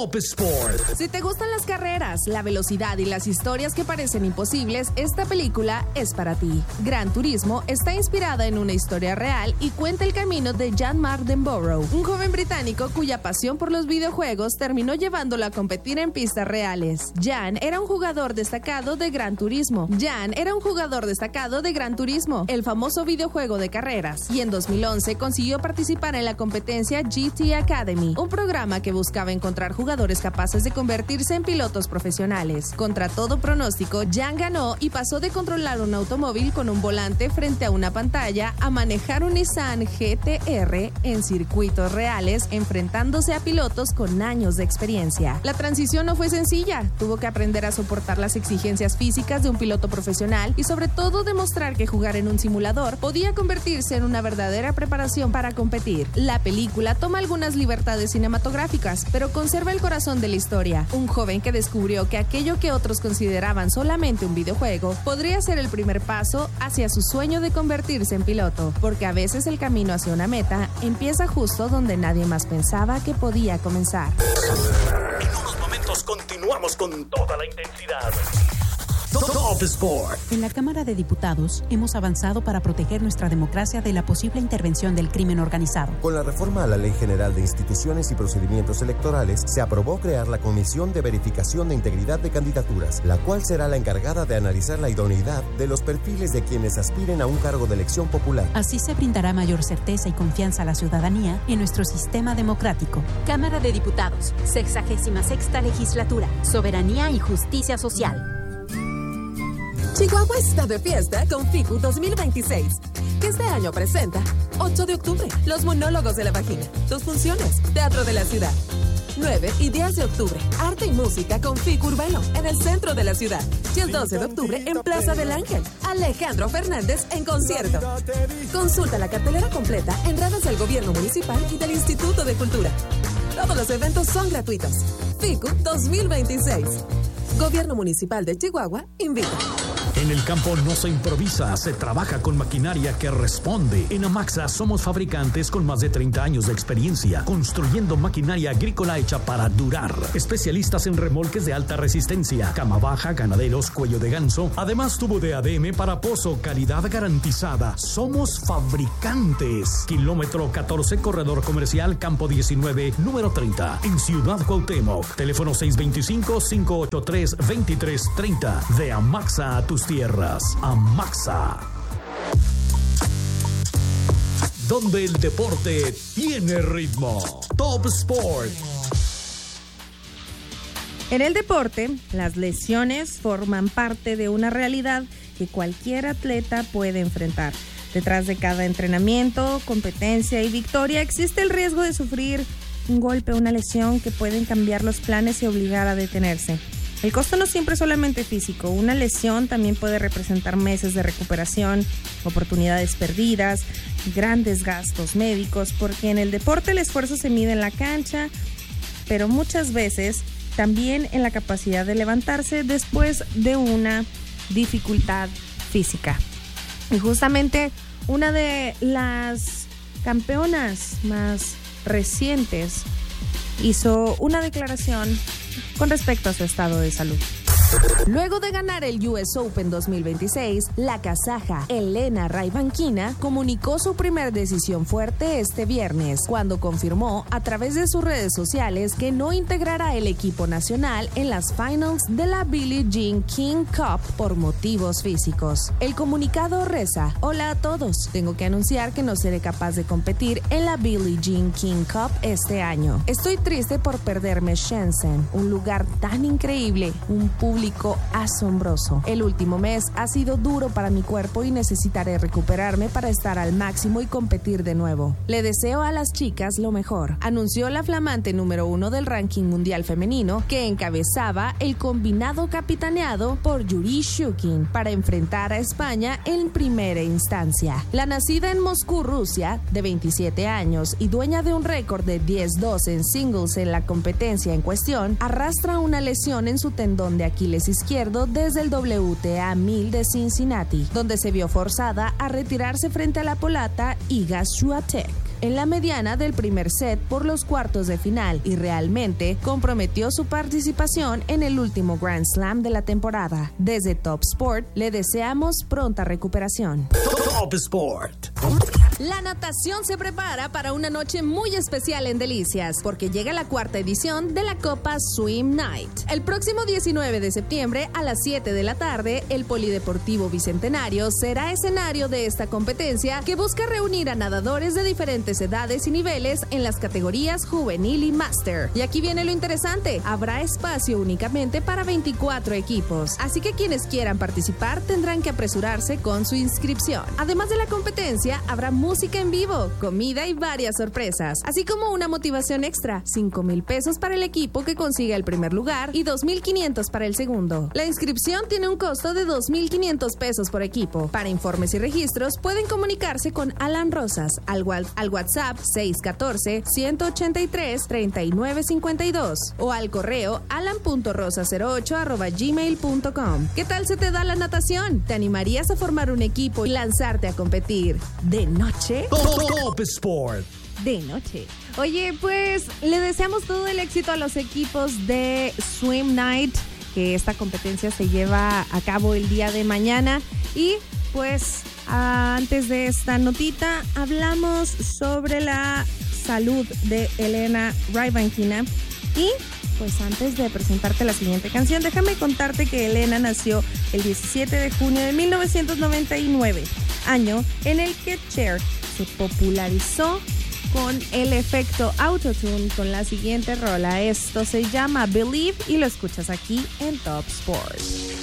Top Sport. Si te gustan las carreras, la velocidad y las historias que parecen imposibles, esta película es para ti. Gran Turismo está inspirada en una historia real y cuenta el camino de Jan Mardenborough, un joven británico cuya pasión por los videojuegos terminó llevándolo a competir en pistas reales. Jan era un jugador destacado de Gran Turismo. El famoso videojuego de carreras, y en 2011 consiguió participar en la competencia GT Academy, un programa que buscaba encontrar jugadores capaces de convertirse en pilotos profesionales. Contra todo pronóstico, Jan ganó y pasó de controlar un automóvil con un volante frente a una pantalla a manejar un Nissan GT-R en circuitos reales, enfrentándose a pilotos con años de experiencia. La transición no fue sencilla, tuvo que aprender a soportar las exigencias físicas de un piloto profesional y sobre todo demostrar que jugar en un simulador podía convertirse en una verdadera preparación para competir. La película toma algunas libertades cinematográficas, pero conserva el corazón de la historia. Un joven que descubrió que aquello que otros consideraban solamente un videojuego podría ser el primer paso hacia su sueño de convertirse en piloto, porque a veces el camino hacia una meta empieza justo donde nadie más pensaba que podía comenzar. En unos momentos continuamos con toda la intensidad. Top Sport. En la Cámara de Diputados hemos avanzado para proteger nuestra democracia de la posible intervención del crimen organizado. Con la reforma a la Ley General de Instituciones y Procedimientos Electorales, se aprobó crear la Comisión de Verificación de Integridad de Candidaturas, la cual será la encargada de analizar la idoneidad de los perfiles de quienes aspiren a un cargo de elección popular. Así se brindará mayor certeza y confianza a la ciudadanía en nuestro sistema democrático. Cámara de Diputados, 66ª Legislatura, Soberanía y Justicia Social. Chihuahua está de fiesta con FICU 2026, que este año presenta 8 de octubre, Los Monólogos de la Vagina, 2 funciones, Teatro de la Ciudad. 9 y 10 de octubre, Arte y Música con FICU Urbano en el centro de la ciudad. Y el 12 de octubre en Plaza del Ángel, Alejandro Fernández en concierto. Consulta la cartelera completa en redes del Gobierno Municipal y del Instituto de Cultura. Todos los eventos son gratuitos. FICU 2026. Gobierno Municipal de Chihuahua invita. En el campo no se improvisa, se trabaja con maquinaria que responde. En Amaxa somos fabricantes con más de 30 años de experiencia, construyendo maquinaria agrícola hecha para durar. Especialistas en remolques de alta resistencia, cama baja, ganaderos, cuello de ganso. Además, tubo de ADM para pozo, calidad garantizada. Somos fabricantes. Kilómetro 14, corredor comercial, campo 19, número 30, en Ciudad Cuauhtémoc. Teléfono 625-583-2330. De Amaxa a tus tierras. Amaxa. Donde el deporte tiene ritmo. Top Sport. En el deporte, las lesiones forman parte de una realidad que cualquier atleta puede enfrentar. Detrás de cada entrenamiento, competencia y victoria existe el riesgo de sufrir un golpe o una lesión que pueden cambiar los planes y obligar a detenerse. El costo no siempre es solamente físico. Una lesión también puede representar meses de recuperación, oportunidades perdidas, grandes gastos médicos, porque en el deporte el esfuerzo se mide en la cancha, pero muchas veces también en la capacidad de levantarse después de una dificultad física. Y justamente una de las campeonas más recientes hizo una declaración con respecto a su estado de salud. Luego de ganar el US Open 2026, la kazaja Elena Rybakina comunicó su primer decisión fuerte este viernes, cuando confirmó a través de sus redes sociales que no integrará el equipo nacional en las finals de la Billie Jean King Cup por motivos físicos. El comunicado reza: hola a todos, tengo que anunciar que no seré capaz de competir en la Billie Jean King Cup este año. Estoy triste por perderme Shenzhen, un lugar tan increíble, un público asombroso. El último mes ha sido duro para mi cuerpo y necesitaré recuperarme para estar al máximo y competir de nuevo. Le deseo a las chicas lo mejor, anunció la flamante número 1 del ranking mundial femenino, que encabezaba el combinado capitaneado por Yuri Shukin para enfrentar a España en primera instancia. La nacida en Moscú, Rusia, de 27 años y dueña de un récord de 10-2 en singles en la competencia en cuestión, arrastra una lesión en su tendón de Aquiles izquierdo desde el WTA 1000 de Cincinnati, donde se vio forzada a retirarse frente a la polata Iga Swiatek. en la mediana del primer set por los cuartos de final y realmente comprometió su participación en el último Grand Slam de la temporada. Desde Top Sport le deseamos pronta recuperación. Top Sport. La natación se prepara para una noche muy especial en Delicias, porque llega la cuarta edición de la Copa Swim Night. El próximo 19 de septiembre a las 7 de la tarde, el Polideportivo Bicentenario será escenario de esta competencia que busca reunir a nadadores de diferentes edades y niveles en las categorías juvenil y máster. Y aquí viene lo interesante, habrá espacio únicamente para 24 equipos, así que quienes quieran participar tendrán que apresurarse con su inscripción. Además de la competencia, habrá música en vivo, comida y varias sorpresas, así como una motivación extra, 5,000 pesos para el equipo que consiga el primer lugar y 2,500 para el segundo. La inscripción tiene un costo de 2,500 pesos por equipo. Para informes y registros pueden comunicarse con Alan Rosas al WhatsApp 614-183-3952 o al correo alan.rosa08@gmail.com. ¿Qué tal se te da la natación? ¿Te animarías a formar un equipo y lanzarte a competir de noche? Top Sport. De noche. Oye, pues le deseamos todo el éxito a los equipos de Swim Night, que esta competencia se lleva a cabo el día de mañana. Y pues antes de esta notita hablamos sobre la salud de Elena Rybakina. Y pues antes de presentarte la siguiente canción, déjame contarte que Elena nació el 17 de junio de 1999, año en el que Cher se popularizó con el efecto autotune con la siguiente rola. Esto se llama Believe y lo escuchas aquí en Top Sport.